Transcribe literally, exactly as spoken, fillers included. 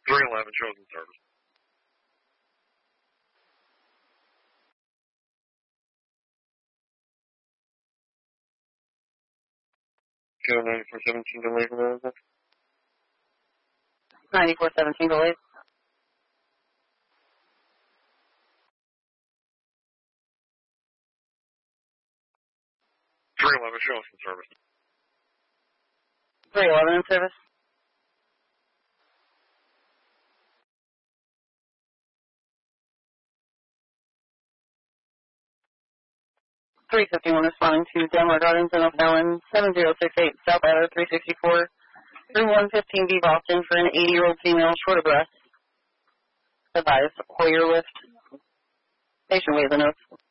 three eleven shows in service. Go ninety-four seventeen to leave available. ninety-four seventeen to leave. three eleven shows in service. three eleven in service. three fifty-one responding to Delmar Gardens in O'Fallon, seven zero six eight South Ladder three sixty-four, through one fifteen B Boston for an eighty-year-old female short of breath. Advise Hoyer lift. Patient waive the notes.